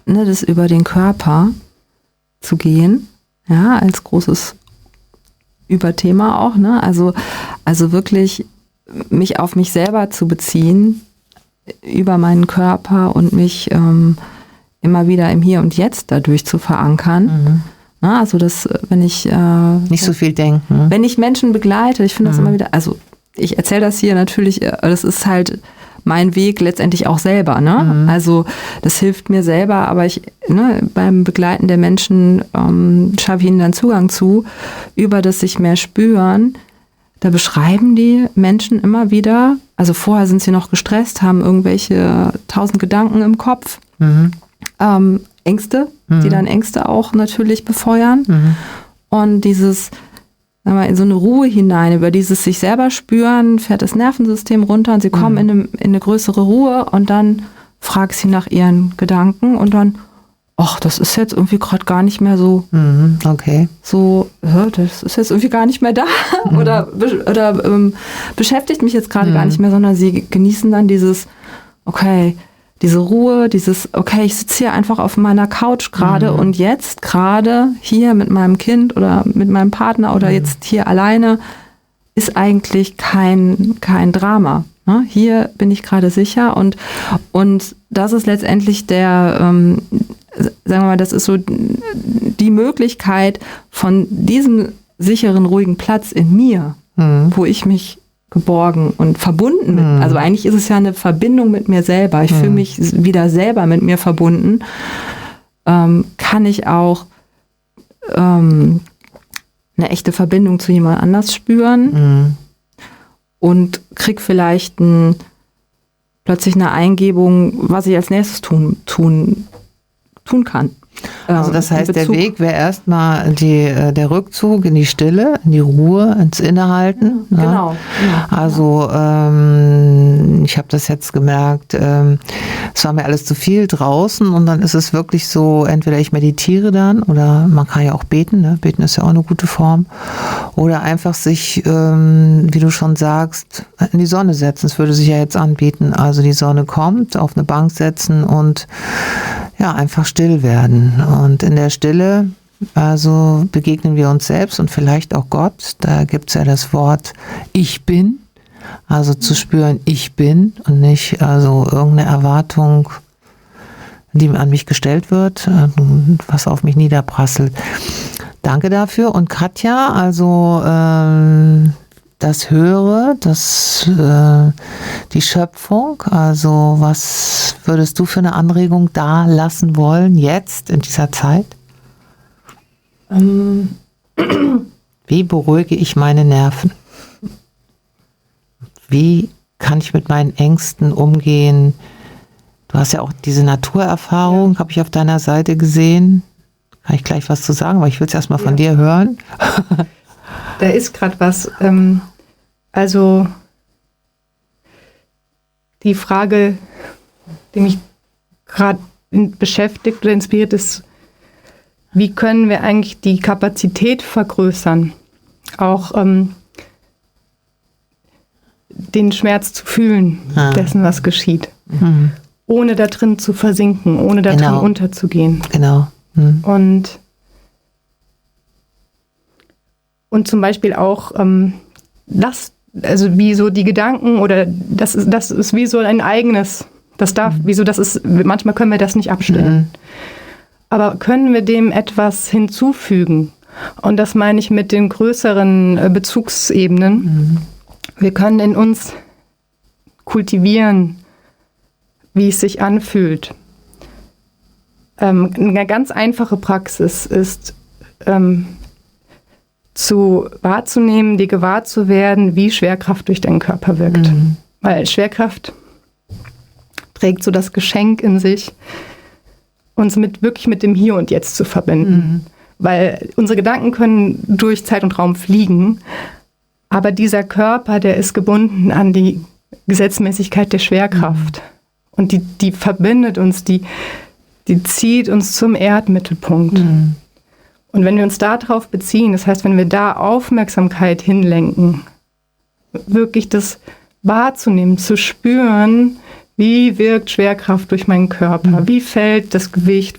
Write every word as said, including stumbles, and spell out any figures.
ne, das über den Körper zu gehen, ja, als großes Überthema auch, ne? Also, also wirklich mich auf mich selber zu beziehen, über meinen Körper und mich ähm, immer wieder im Hier und Jetzt dadurch zu verankern. Mhm. Na, also das, wenn ich äh, nicht so viel denken. Wenn ich Menschen begleite, ich finde das mhm. immer wieder, also ich erzähle das hier natürlich, das ist halt mein Weg letztendlich auch selber, ne? Mhm. Also das hilft mir selber, aber ich, ne, beim Begleiten der Menschen ähm, schaffe ich ihnen dann Zugang zu, über das sich mehr spüren. Da beschreiben die Menschen immer wieder, also vorher sind sie noch gestresst, haben irgendwelche tausend Gedanken im Kopf, mhm. ähm, Ängste, mhm. die dann Ängste auch natürlich befeuern. Mhm. Und dieses, sagen wir, in so eine Ruhe hinein, über dieses sich selber spüren, fährt das Nervensystem runter und sie kommen mhm. in, eine, in eine größere Ruhe und dann fragt sie nach ihren Gedanken und dann, ach, das ist jetzt irgendwie gerade gar nicht mehr so, mhm, okay. so, ja, das ist jetzt irgendwie gar nicht mehr da mhm. oder, oder ähm, beschäftigt mich jetzt gerade mhm. gar nicht mehr, sondern sie genießen dann dieses, okay, diese Ruhe, dieses, okay, ich sitze hier einfach auf meiner Couch gerade mhm. und jetzt gerade hier mit meinem Kind oder mit meinem Partner oder mhm. jetzt hier alleine ist eigentlich kein, kein Drama. Ne? Hier bin ich gerade sicher und, und das ist letztendlich der, ähm, sagen wir mal, das ist so die Möglichkeit von diesem sicheren, ruhigen Platz in mir, mhm. wo ich mich geborgen und verbunden mit, mhm. also eigentlich ist es ja eine Verbindung mit mir selber. Ich mhm. fühle mich wieder selber mit mir verbunden. Ähm, kann ich auch ähm, eine echte Verbindung zu jemand anders spüren mhm. und krieg vielleicht ein, plötzlich eine Eingebung, was ich als nächstes tun, tun, tun kann. Also das heißt, der Weg wäre erstmal die, der Rückzug in die Stille, in die Ruhe, ins Innehalten. Ja, genau. Ja. Also ähm, ich habe das jetzt gemerkt, ähm, es war mir alles zu viel draußen und dann ist es wirklich so, entweder ich meditiere dann oder man kann ja auch beten, ne? Beten ist ja auch eine gute Form. Oder einfach sich, ähm, wie du schon sagst, in die Sonne setzen. Das würde sich ja jetzt anbieten. Also die Sonne kommt, auf eine Bank setzen und ja, einfach still werden. Und in der Stille, also begegnen wir uns selbst und vielleicht auch Gott. Da gibt es ja das Wort Ich bin. Also zu spüren, ich bin und nicht also irgendeine Erwartung, die an mich gestellt wird, was auf mich niederprasselt. Danke dafür. Und Katja, also ähm, das Höhere, das, äh, die Schöpfung, also was würdest du für eine Anregung da lassen wollen, jetzt in dieser Zeit? Ähm. Wie beruhige ich meine Nerven? Wie kann ich mit meinen Ängsten umgehen? Du hast ja auch diese Naturerfahrung, ja. habe ich auf deiner Seite gesehen. Kann ich gleich was zu sagen, aber ich will es erstmal von ja. dir hören. Da ist gerade was. Ähm, also die Frage, die mich gerade beschäftigt oder inspiriert, ist, wie können wir eigentlich die Kapazität vergrößern, auch ähm, den Schmerz zu fühlen, ah. dessen, was geschieht, mhm. ohne da drin zu versinken, ohne da genau. drin unterzugehen. Genau. Mhm. Und Und zum Beispiel auch ähm, das, also wie so die Gedanken oder das ist, das ist wie so ein eigenes, das darf, mhm. wieso das ist, manchmal können wir das nicht abstellen. Mhm. Aber können wir dem etwas hinzufügen? Und das meine ich mit den größeren äh, Bezugsebenen. Mhm. Wir können in uns kultivieren, wie es sich anfühlt. Ähm, eine ganz einfache Praxis ist, ähm, zu wahrzunehmen, dir gewahr zu werden, wie Schwerkraft durch deinen Körper wirkt. Mhm. Weil Schwerkraft trägt so das Geschenk in sich, uns mit, wirklich mit dem Hier und Jetzt zu verbinden. Mhm. Weil unsere Gedanken können durch Zeit und Raum fliegen, aber dieser Körper, der ist gebunden an die Gesetzmäßigkeit der Schwerkraft. Mhm. Und die, die verbindet uns, die, die zieht uns zum Erdmittelpunkt. Mhm. Und wenn wir uns darauf beziehen, das heißt, wenn wir da Aufmerksamkeit hinlenken, wirklich das wahrzunehmen, zu spüren, wie wirkt Schwerkraft durch meinen Körper, mhm. wie fällt das Gewicht